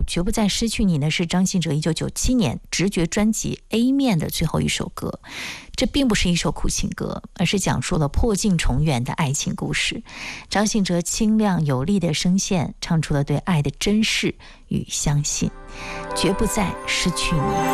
绝不再失去你呢，是张信哲1997年直觉专辑 A 面的最后一首歌。这并不是一首苦情歌，而是讲述了破镜重圆的爱情故事。张信哲清亮有力的声线唱出了对爱的珍视与相信，绝不再失去你。